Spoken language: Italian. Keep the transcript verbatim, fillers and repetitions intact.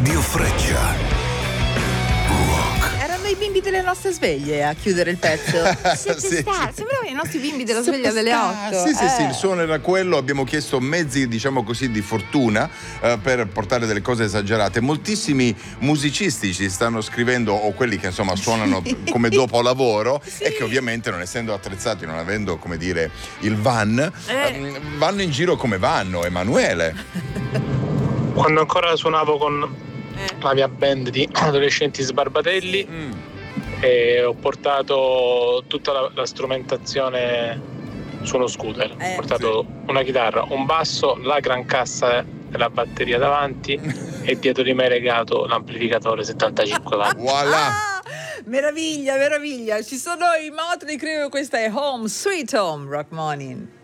Radio Freccia. Erano i bimbi delle nostre sveglie a chiudere il pezzo. Siete Sì, star- sì. Sembravano i nostri bimbi della sveglia delle otto. Sì, sì, sì, Eh. il suono era quello. Abbiamo chiesto mezzi, diciamo così, di fortuna eh, per portare delle cose esagerate. Moltissimi musicisti ci stanno scrivendo, o quelli che insomma suonano Sì. come dopolavoro, Sì. e che ovviamente, non essendo attrezzati, non avendo, come dire, il van, Eh. ehm, vanno in giro come vanno. Emanuele. Quando ancora suonavo con Eh. la mia band di adolescenti sbarbatelli, Mm. e ho portato tutta la, la strumentazione su uno scooter. Eh. Ho portato una chitarra, un basso, la gran cassa e la batteria davanti e dietro di me legato l'amplificatore settantacinque watt. Voilà. Ah, meraviglia, meraviglia. Ci sono i Motley Crue, questa è Home Sweet Home, Rock Morning.